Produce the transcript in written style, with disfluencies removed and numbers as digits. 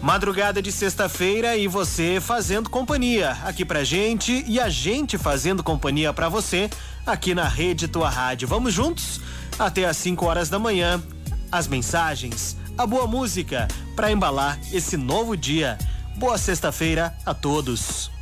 Madrugada de sexta-feira e você fazendo companhia aqui pra gente e a gente fazendo companhia pra você aqui na Rede Tua Rádio. Vamos juntos até às 5 horas da manhã. As mensagens, a boa música pra embalar esse novo dia. Boa sexta-feira a todos.